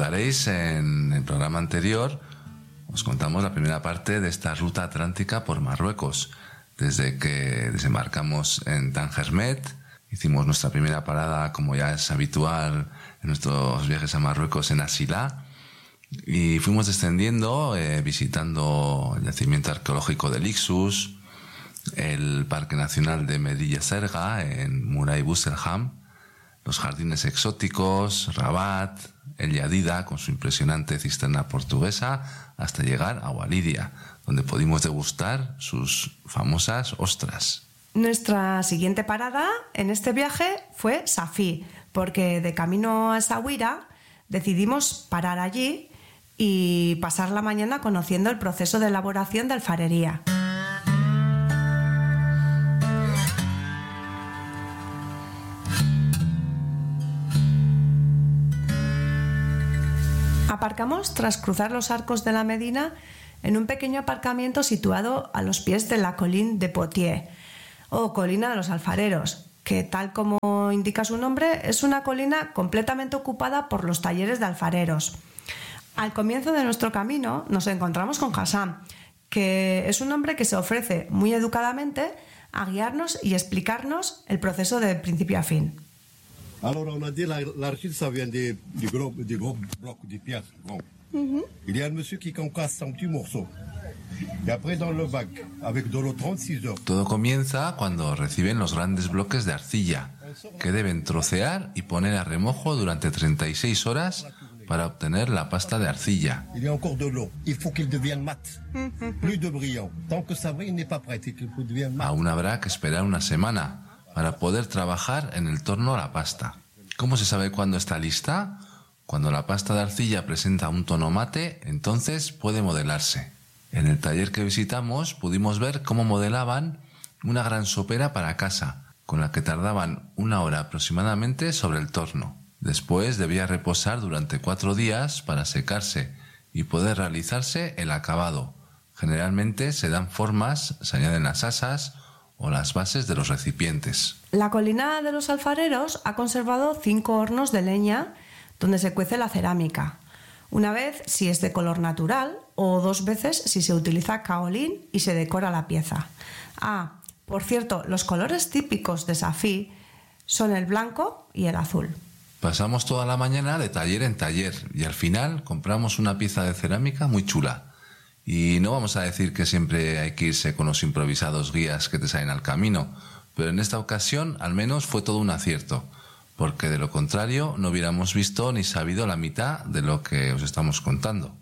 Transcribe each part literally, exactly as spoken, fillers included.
Recordaréis en el programa anterior, os contamos la primera parte de esta ruta atlántica por Marruecos. Desde que desembarcamos en Tangermet, hicimos nuestra primera parada, como ya es habitual en nuestros viajes a Marruecos, en Asila, y fuimos descendiendo, eh, visitando el yacimiento arqueológico de Lixus, el Parque Nacional de Medilla Serga en Muray Busselham, los jardines exóticos, Rabat, El Yadida con su impresionante cisterna portuguesa, hasta llegar a Walidia, donde pudimos degustar sus famosas ostras. Nuestra siguiente parada en este viaje fue Safí, porque de camino a Essaouira decidimos parar allí y pasar la mañana conociendo el proceso de elaboración de alfarería. Aparcamos tras cruzar los arcos de la Medina en un pequeño aparcamiento situado a los pies de la Colline de Poitiers, o Colina de los Alfareros, que tal como indica su nombre, es una colina completamente ocupada por los talleres de alfareros. Al comienzo de nuestro camino nos encontramos con Hassan, que es un hombre que se ofrece muy educadamente a guiarnos y explicarnos el proceso de principio a fin. Alors, on a dit la, l'argile, ça vient des, des, gros, des gros blocs, des pierres. Bon. Mm-hmm. Il y a un monsieur qui concasse en petits morceaux. Y après dans le bac, avec de l'eau trente-six heures. Todo comienza cuando reciben los grandes bloques de arcilla, que deben trocear y poner a remojo durante treinta y seis horas para obtener la pasta de arcilla. Il y a encore de l'eau. Il faut qu'il devienne mat. Plus de brillant. Tant que ça brille, il n'est pas prêt. Il faut qu'il devienne mat. Aún habrá que esperar una semana para poder trabajar en el torno a la pasta. ¿Cómo se sabe cuándo está lista? Cuando la pasta de arcilla presenta un tono mate, entonces puede modelarse. En el taller que visitamos pudimos ver cómo modelaban una gran sopera para casa, con la que tardaban una hora aproximadamente sobre el torno. Después debía reposar durante cuatro días para secarse y poder realizarse el acabado. Generalmente se dan formas, se añaden las asas o las bases de los recipientes. La Colina de los Alfareros ha conservado cinco hornos de leña donde se cuece la cerámica. Una vez si es de color natural o dos veces si se utiliza kaolín y se decora la pieza. Ah, por cierto, los colores típicos de Safí son el blanco y el azul. Pasamos toda la mañana de taller en taller y al final compramos una pieza de cerámica muy chula. Y no vamos a decir que siempre hay que irse con los improvisados guías que te salen al camino, pero en esta ocasión al menos fue todo un acierto, porque de lo contrario no hubiéramos visto ni sabido la mitad de lo que os estamos contando.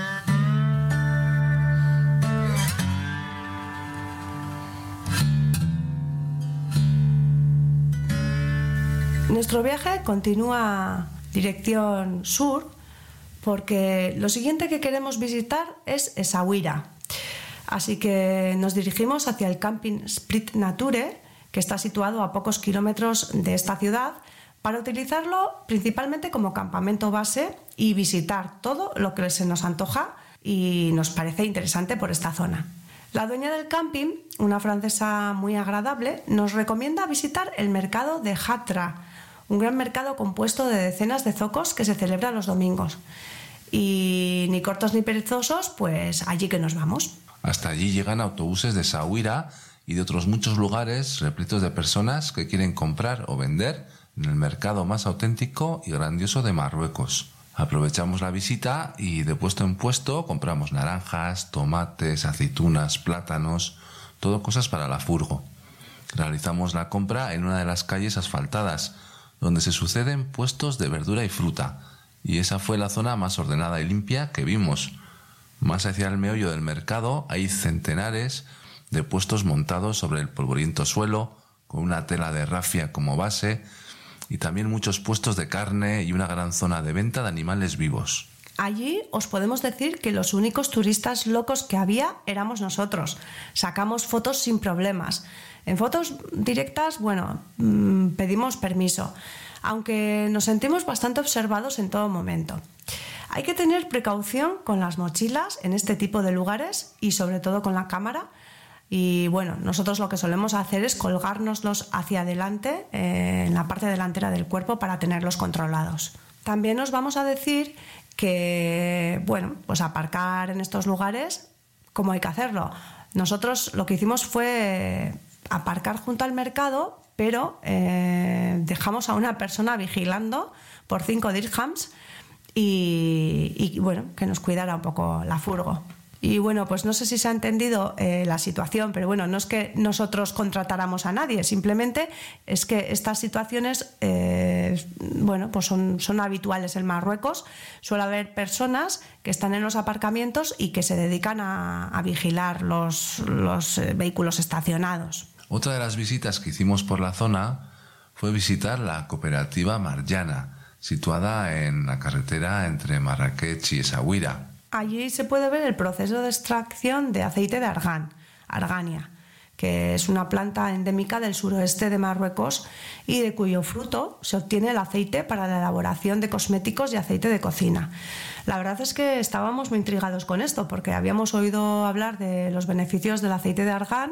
Nuestro viaje continúa dirección sur, porque lo siguiente que queremos visitar es Essaouira. Así que nos dirigimos hacia el camping Split Nature, que está situado a pocos kilómetros de esta ciudad, para utilizarlo principalmente como campamento base y visitar todo lo que se nos antoja y nos parece interesante por esta zona. La dueña del camping, una francesa muy agradable, nos recomienda visitar el mercado de Hatra, un gran mercado compuesto de decenas de zocos que se celebra los domingos. Y ni cortos ni perezosos, pues allí que nos vamos. Hasta allí llegan autobuses de Essaouira y de otros muchos lugares repletos de personas que quieren comprar o vender en el mercado más auténtico y grandioso de Marruecos. Aprovechamos la visita y de puesto en puesto compramos naranjas, tomates, aceitunas, plátanos, todo cosas para la furgo. Realizamos la compra en una de las calles asfaltadas, donde se suceden puestos de verdura y fruta, y esa fue la zona más ordenada y limpia que vimos. Más hacia el meollo del mercado hay centenares de puestos montados sobre el polvoriento suelo, con una tela de rafia como base, y también muchos puestos de carne y una gran zona de venta de animales vivos. Allí os podemos decir que los únicos turistas locos que había éramos nosotros. Sacamos fotos sin problemas. En fotos directas, bueno, mmm, pedimos permiso, aunque nos sentimos bastante observados en todo momento. Hay que tener precaución con las mochilas en este tipo de lugares y sobre todo con la cámara. Y bueno, nosotros lo que solemos hacer es colgárnoslos hacia adelante, eh, en la parte delantera del cuerpo, para tenerlos controlados. También os vamos a decir que, bueno, pues aparcar en estos lugares, ¿cómo hay que hacerlo? Nosotros lo que hicimos fue aparcar junto al mercado, pero eh, dejamos a una persona vigilando por cinco dirhams y, y, bueno, que nos cuidara un poco la furgo. Y bueno, pues no sé si se ha entendido eh, la situación, pero bueno, no es que nosotros contratáramos a nadie, simplemente es que estas situaciones eh, bueno, pues son, son habituales en Marruecos. Suele haber personas que están en los aparcamientos y que se dedican a, a vigilar los, los eh, vehículos estacionados. Otra de las visitas que hicimos por la zona fue visitar la cooperativa Marjana, situada en la carretera entre Marrakech y Essaouira. Allí se puede ver el proceso de extracción de aceite de argán, argania, que es una planta endémica del suroeste de Marruecos y de cuyo fruto se obtiene el aceite para la elaboración de cosméticos y aceite de cocina. La verdad es que estábamos muy intrigados con esto porque habíamos oído hablar de los beneficios del aceite de argán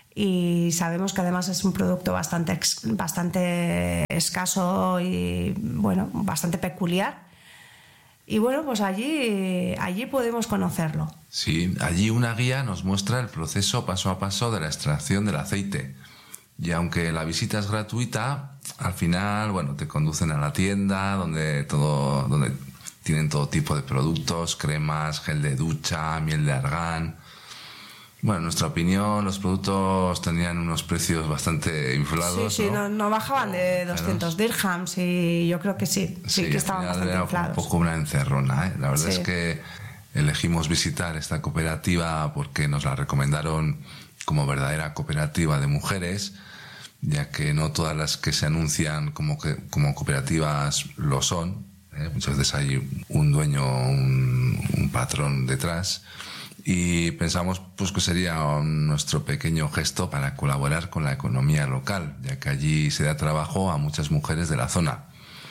y sabemos que además es un producto bastante, bastante escaso y bueno, bastante peculiar. Y bueno, pues allí, allí podemos conocerlo. Sí, allí una guía nos muestra el proceso paso a paso de la extracción del aceite. Y aunque la visita es gratuita, al final, bueno, te conducen a la tienda donde todo, donde tienen todo tipo de productos, cremas, gel de ducha, miel de argán. Bueno, en nuestra opinión, los productos tenían unos precios bastante inflados. Sí, sí, no, no, no bajaban de doscientos dirhams y yo creo que sí, sí, sí que estaban bastante era inflados. Un poco una encerrona, ¿eh? La verdad sí. es que elegimos visitar esta cooperativa porque nos la recomendaron como verdadera cooperativa de mujeres, ya que no todas las que se anuncian como, que, como cooperativas lo son, ¿eh? Muchas veces hay un dueño, un, un patrón detrás. Y pensamos pues que sería nuestro pequeño gesto para colaborar con la economía local, ya que allí se da trabajo a muchas mujeres de la zona.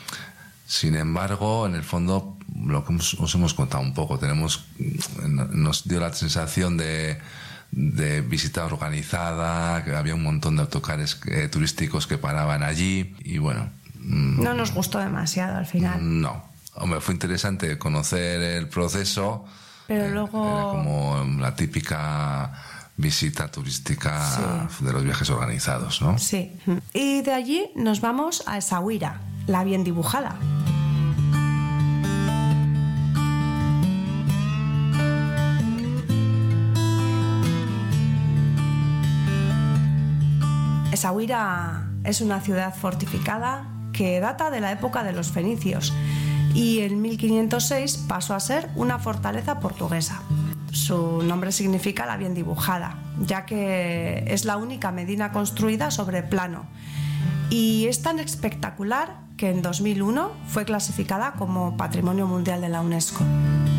Sin embargo, en el fondo, lo que os hemos contado un poco, tenemos, nos dio la sensación de, de visita organizada, que había un montón de autocares eh, turísticos que paraban allí y bueno... No nos gustó demasiado al final. No. Hombre, fue interesante conocer el proceso... Pero luego... Era como la típica visita turística sí. de los viajes organizados, ¿no? Sí. Y de allí nos vamos a Essaouira, la bien dibujada. Essaouira es una ciudad fortificada que data de la época de los fenicios y en mil quinientos seis pasó a ser una fortaleza portuguesa. Su nombre significa la bien dibujada, ya que es la única medina construida sobre plano y es tan espectacular que en dos mil uno fue clasificada como Patrimonio Mundial de la UNESCO.